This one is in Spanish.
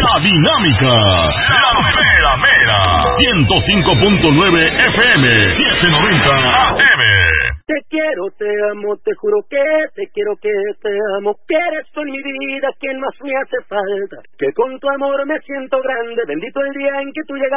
La Dinámica, la mera mera, 105.9 FM, 790 AM. Te quiero, te amo, te juro que te quiero, que te amo, que eres tú en mi vida quien más me hace falta, que con tu amor me siento grande, bendito el día en que tú llegas.